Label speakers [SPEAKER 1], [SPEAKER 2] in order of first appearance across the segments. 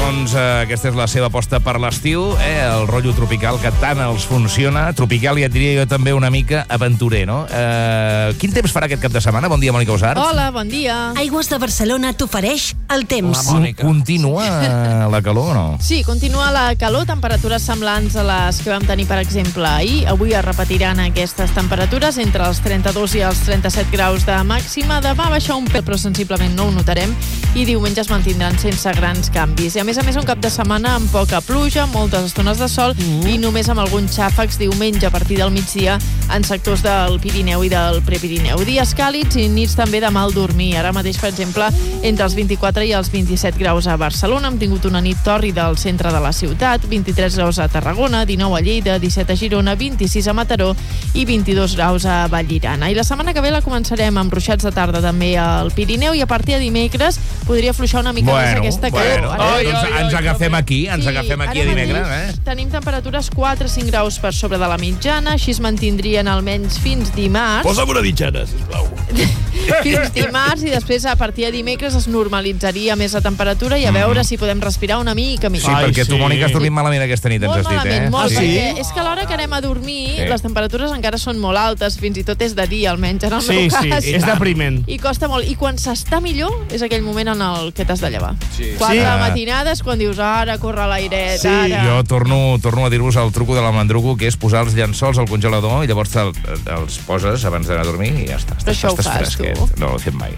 [SPEAKER 1] Doncs aquesta és la seva aposta per l'estiu, el rotllo tropical que tant els funciona. Tropical, ja et diria jo també una mica aventurer, no? Quin temps farà aquest cap de setmana? Bon dia, Mònica Usart.
[SPEAKER 2] Hola, bon dia.
[SPEAKER 3] Aigües de Barcelona t'ofereix el temps.
[SPEAKER 1] Continua la calor o no?
[SPEAKER 2] Sí, continua la calor, temperatures semblants a les que vam tenir, per exemple, ahir. Avui es repetiran aquestes temperatures entre els 32 i els 37 graus de màxima. Demà baixa un pèl, però sensiblement no ho notarem. I diumenge es mantindran sense grans canvis. I a més, un cap de setmana amb poca pluja, moltes estones de sol i només amb alguns xàfecs diumenge a partir del migdia en sectors del Pirineu i del Prepirineu. Dies càlids i nits també de mal dormir. Ara mateix, per exemple, entre els 24 i els 27 graus a Barcelona. Hem tingut una nit tòrrida al centre de la ciutat, 23 graus a Tarragona, 19 a Lleida, 17 a Girona, 26 a Mataró i 22 graus a Vallirana. I la setmana que ve la començarem amb ruixats de tarda també al Pirineu i a partir de dimecres podria afluixar una mica més aquesta calor.
[SPEAKER 1] Ens agafem aquí a dimecres.
[SPEAKER 2] Tenim temperatures 4-5 graus per sobre de la mitjana, així es mantindrien almenys fins dimarts.
[SPEAKER 4] Posa'm una mitjana, sisplau.
[SPEAKER 2] Fins dimarts i després a partir de dimecres es normalitzaria més la temperatura i a veure si podem respirar una mica millor.
[SPEAKER 1] Sí, perquè tu, Mònica, has dormit malament aquesta nit, ens has dit, eh?
[SPEAKER 2] Molt malament, és que a l'hora que anem a dormir les temperatures encara són molt altes, fins i tot és de dia, almenys en el meu cas.
[SPEAKER 4] Sí, és depriment.
[SPEAKER 2] I costa molt. I quan s'està millor és aquell moment en el que t'has de llevar. 4 matinades, quan dius, ara corre l'airet, ara...
[SPEAKER 1] Jo torno a dir-vos el truco de la Mandruco, que és posar els llençols al congelador i llavors els poses abans d'anar a dormir i ja està.
[SPEAKER 2] Però això ho fas, tu?
[SPEAKER 1] No ho he fet mai.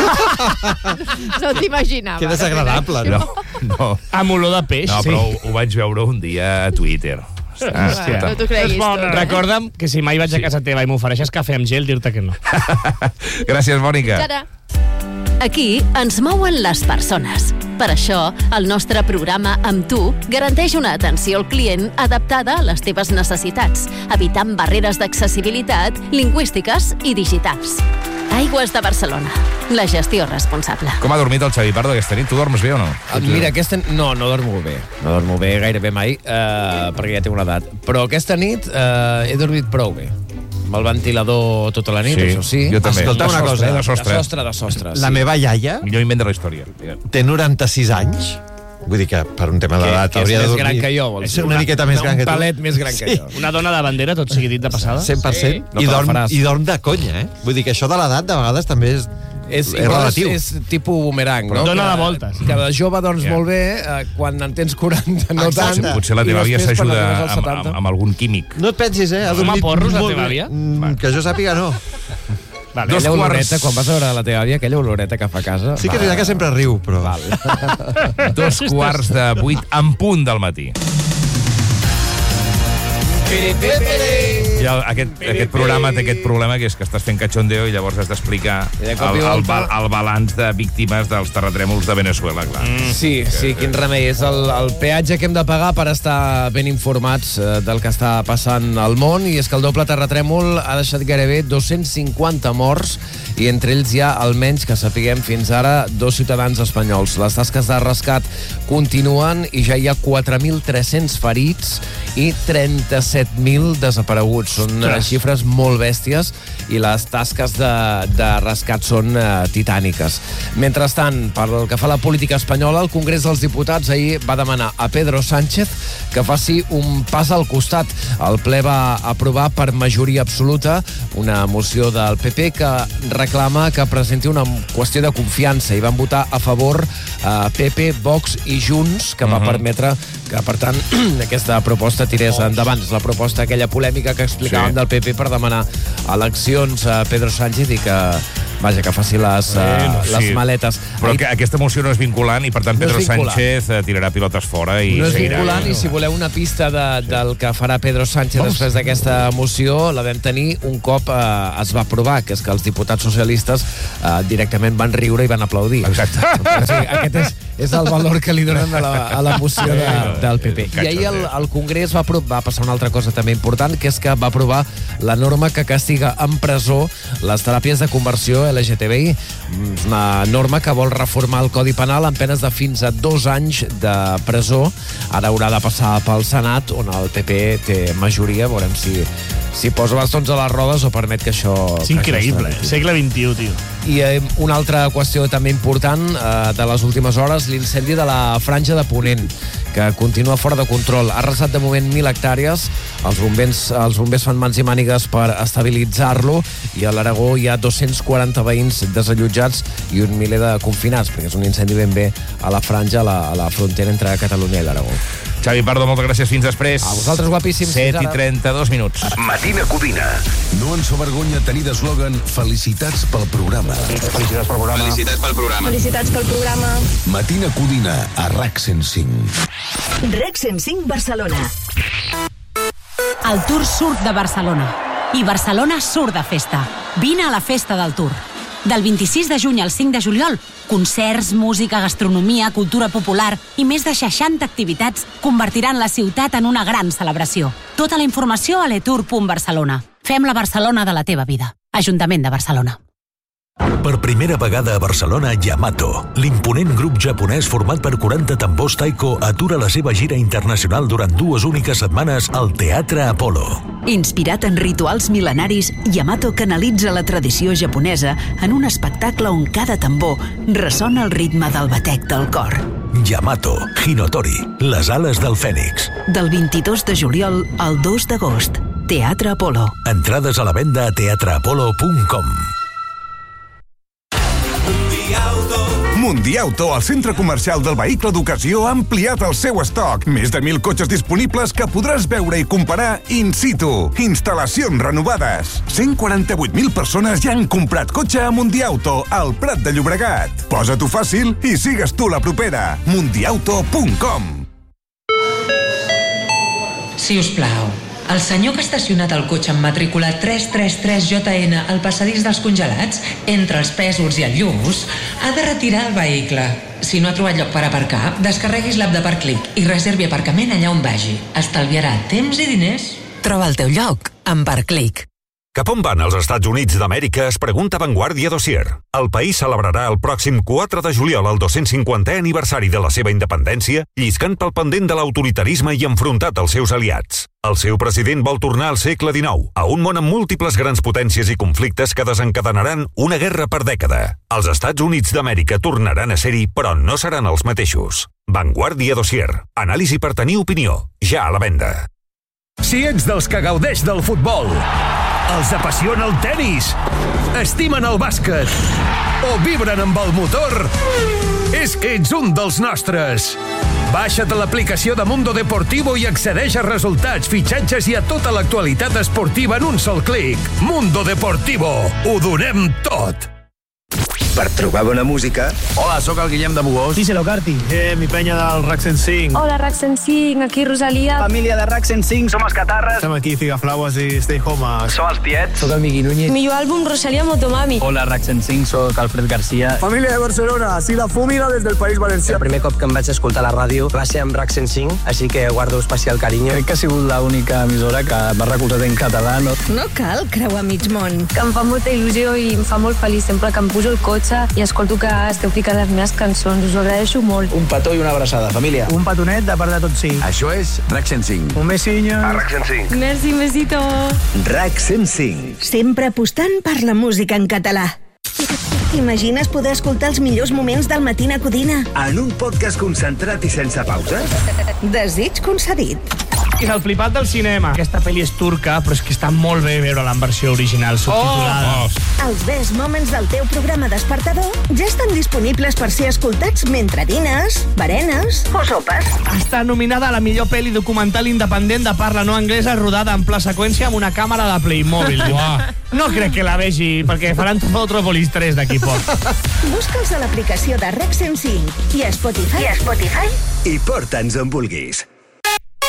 [SPEAKER 2] No t'imaginaves.
[SPEAKER 4] Que desagradable,
[SPEAKER 1] no?
[SPEAKER 4] Amb olor de peix.
[SPEAKER 1] No, però ho vaig veure un dia a Twitter.
[SPEAKER 2] No t'ho creguis tu.
[SPEAKER 4] Recorda'm que si mai vaig a casa teva i m'ofereixes cafè amb gel, dir-te que no.
[SPEAKER 1] Gràcies, Mònica.
[SPEAKER 3] Aquí ens mouen les persones. Per això, el nostre programa Amb Tu garanteix una atenció al client adaptada a les teves necessitats, evitant barreres d'accessibilitat, lingüístiques i digitals. Aigües de Barcelona. La gestió responsable.
[SPEAKER 1] Com ha dormit el Xavi Pardo aquesta nit? Tu dorms bé o no?
[SPEAKER 5] Mira, no dormo bé. No dormo bé gairebé mai, perquè ja tinc una edat. Però aquesta nit he dormit prou bé. Amb el ventilador tota la nit, això sí.
[SPEAKER 1] Jo també.
[SPEAKER 4] Escolta una cosa.
[SPEAKER 5] De sostre.
[SPEAKER 4] La meva iaia
[SPEAKER 1] millor invent de la història.
[SPEAKER 4] té 96 anys. Vull dir que per un tema d'edat hauria de dormir.
[SPEAKER 5] És més gran que jo, vols dir?
[SPEAKER 4] És una miqueta més gran que tu.
[SPEAKER 5] Un palet més gran que jo. Una dona de bandera, tot sigui dit de passada?
[SPEAKER 4] 100%.
[SPEAKER 5] Sí.
[SPEAKER 4] I dorm de conya, eh? Vull dir que això de l'edat de vegades també és relatiu.
[SPEAKER 5] És tipus bumerang, no?
[SPEAKER 4] Dona de voltes.
[SPEAKER 5] Que de jove dorms molt bé, quan en tens 40 no tant.
[SPEAKER 1] Potser la teva àvia s'ajuda amb algun químic.
[SPEAKER 4] No et pensis, ha dormit
[SPEAKER 5] porros la
[SPEAKER 4] molt
[SPEAKER 5] teva
[SPEAKER 4] bé.
[SPEAKER 5] àvia?
[SPEAKER 4] Que jo sàpiga, no.
[SPEAKER 5] Aquella oloreta, quan vas a veure la teva àvia, aquella oloreta que fa a casa...
[SPEAKER 4] Sí que és veritat que sempre riu, però...
[SPEAKER 1] 2:15 en punt del matí. I aquest programa té aquest problema, que és que estàs fent cachondeo i llavors has d'explicar el balanç de víctimes dels terratrèmols de Venezuela, clar.
[SPEAKER 5] Sí, quin remei. És el peatge que hem de pagar per estar ben informats del que està passant al món, i és que el doble terratrèmol ha deixat gairebé 250 morts, i entre ells hi ha, almenys que sapiguem fins ara, 2 ciutadans espanyols. Les tasques de rescat continuen i ja hi ha 4.300 ferits i 37.000 desapareguts. Són xifres molt bèsties i les tasques de rescat són titàniques. Mentrestant, pel que fa a la política espanyola, el Congrés dels Diputats ahir va demanar a Pedro Sánchez que faci un pas al costat. El ple va aprovar per majoria absoluta una moció del PP que reclama que presenti una qüestió de confiança, i van votar a favor PP, Vox i Junts, que va permetre que, per tant, aquesta proposta tirés endavant. És la proposta aquella polèmica que explicàvem del PP per demanar eleccions a Pedro Sánchez i que faci les maletes.
[SPEAKER 1] Però que aquesta moció no és vinculant i, per tant, Pedro Sánchez tirarà pilotes fora i
[SPEAKER 5] no és
[SPEAKER 1] seguirà.
[SPEAKER 5] vinculant, i si voleu una pista del que farà Pedro Sánchez després d'aquesta moció, la vam tenir un cop es va aprovar, que és que els diputats socialistes directament van riure i van aplaudir.
[SPEAKER 1] Exacte.
[SPEAKER 5] Aquest és el valor que li donen a la moció del PP. I ahir el Congrés va passar una altra cosa també important, que és que va aprovar la norma que castiga en presó les teràpies de conversió LGTBI. Una norma que vol reformar el Codi Penal amb penes de fins a 2 anys de presó. Ara haurà de passar pel Senat, on el PP té majoria. Veurem si si posa bastons a les rodes o permet que això...
[SPEAKER 6] És increïble, segle XXI, tio.
[SPEAKER 5] I una altra qüestió també important de les últimes hores, l'incendi de la Franja de Ponent, que continua fora de control. Ha arrasat de moment 1.000 hectàrees. Els bombers fan mans i mànigues per estabilitzar-lo, i a l'Aragó hi ha 240 veïns desallotjats i un miler de confinats, perquè és un incendi ben bé a la Franja, a la frontera entre Catalunya i l'Aragó.
[SPEAKER 1] Xavi Pardo, moltes gràcies. Fins després.
[SPEAKER 5] A vosaltres, guapíssims.
[SPEAKER 1] 7:32 minuts.
[SPEAKER 7] Matina Codina. No ens fa vergonya tenir d'eslògan felicitats pel programa.
[SPEAKER 8] Felicitats pel programa.
[SPEAKER 9] Felicitats pel programa.
[SPEAKER 10] Felicitats pel programa.
[SPEAKER 7] Matina Codina a RAC 105.
[SPEAKER 11] RAC 105 Barcelona.
[SPEAKER 12] El Tour surt de Barcelona i Barcelona surt de festa. Vine a la festa del Tour. Del 26 de juny al 5 de juliol, concerts, música, gastronomia, cultura popular i més de 60 activitats convertiran la ciutat en una gran celebració. Tota la informació a letour.barcelona. Fem la Barcelona de la teva vida. Ajuntament de Barcelona.
[SPEAKER 13] Per primera vegada a Barcelona, Yamato, l'imponent grup japonès format per 40 tambors taiko, atura la seva gira internacional durant 2 úniques setmanes al Teatre Apolo.
[SPEAKER 11] Inspirat en rituals mil·lenaris, Yamato canalitza la tradició japonesa en un espectacle on cada tambor ressona el ritme del batec del cor.
[SPEAKER 13] Yamato, Hinotori, les ales del Fènix.
[SPEAKER 11] Del 22 de juliol al 2 d'agost, Teatre Apolo.
[SPEAKER 13] Entrades a la venda a teatreapolo.com.
[SPEAKER 14] Mundiauto, el centre comercial del vehicle d'ocasió, ha ampliat el seu estoc. Més de 1.000 cotxes disponibles que podràs veure i comparar in situ. Instal·lacions renovades. 148.000 persones ja han comprat cotxe a Mundiauto, al Prat de Llobregat. Posa-t'ho fàcil i sigues tu la propera. Mundiauto.com.
[SPEAKER 15] Si us plau, el senyor que ha estacionat el cotxe amb matrícula 333JN al passadís dels congelats, entre els Pèsols i el Lluç, ha de retirar el vehicle. Si no ha trobat lloc per aparcar, descarreguis l'app de Parclic i reservi aparcament allà on vagi. Estalviarà temps i diners.
[SPEAKER 16] Troba el teu lloc amb Parclic.
[SPEAKER 17] Cap on van els Estats Units d'Amèrica, es pregunta Vanguardia Dossier. El país celebrarà el pròxim 4 de juliol el 250è aniversari de la seva independència, lliscant pel pendent de l'autoritarisme i enfrontat als seus aliats. El seu president vol tornar al segle XIX, a un món amb múltiples grans potències i conflictes que desencadenaran una guerra per dècada. Els Estats Units d'Amèrica tornaran a ser-hi, però no seran els mateixos. Vanguardia Dossier. Anàlisi per tenir opinió. Ja a la venda.
[SPEAKER 18] Si ets dels que gaudeix del futbol, els apassiona el tennis, estimen el bàsquet o vibren amb el motor, és que ets un dels nostres. Baixa't l'aplicació de Mundo Deportivo i accedeix a resultats, fitxatges i a tota l'actualitat esportiva en un sol clic. Mundo Deportivo. Ho donem tot.
[SPEAKER 7] Per trobar bona música...
[SPEAKER 19] Hola, sóc el Guillem de Bugós.
[SPEAKER 6] Díselo, Carti. Mi penya del RAC 105.
[SPEAKER 10] Hola, RAC 105, aquí Rosalia.
[SPEAKER 19] Família de RAC 105, som els Catarres.
[SPEAKER 6] Estem aquí, Figaflaues i Stay Home.
[SPEAKER 19] Som els Tiets.
[SPEAKER 5] Soc el Miqui Núñez.
[SPEAKER 10] Millor àlbum, Rosalia Motomami.
[SPEAKER 19] Hola, RAC 105, soc Alfred García.
[SPEAKER 20] Família de Barcelona, sí, la fúmiga des del País Valencià.
[SPEAKER 21] El primer cop que em vaig escoltar a la ràdio va ser amb RAC 105, així que guardo especial carinyo.
[SPEAKER 19] Crec que ha sigut l'única emissora que m'ha recolzat en català.
[SPEAKER 10] No cal creuar mig món. Que em fa molta il·lusió i em fa molt feliç sempre que em pujo el cotxe i escolto que esteu ficant les meves cançons. Us ho agraeixo molt.
[SPEAKER 19] Un petó i una abraçada, família.
[SPEAKER 6] Un petonet de part de tots 5.
[SPEAKER 7] Això és RAC 105.
[SPEAKER 6] Un besinyo.
[SPEAKER 7] A RAC 105.
[SPEAKER 10] Merci, un besito.
[SPEAKER 7] RAC 105.
[SPEAKER 11] Sempre apostant per la música en català. T'imagines poder escoltar els millors moments del Matina Codina?
[SPEAKER 7] En un podcast concentrat i sense pauses?
[SPEAKER 11] Desig concedit.
[SPEAKER 6] És el flipat del cinema. Aquesta pel·li és turca, però és que està molt bé veure-la en versió original, subtitulada.
[SPEAKER 11] Els best moments del teu programa despertador ja estan disponibles per ser escoltats mentre dines, berenes o sopes.
[SPEAKER 6] Està nominada a la millor pel·li documental independent de parla no anglesa rodada en pla seqüència amb una càmera de Playmobil. No crec que la vegi, perquè faran Fotropolis 3 d'aquí poc.
[SPEAKER 11] Busca'ls a l'aplicació de RAC 105 i a Spotify.
[SPEAKER 7] I porta'ns on vulguis.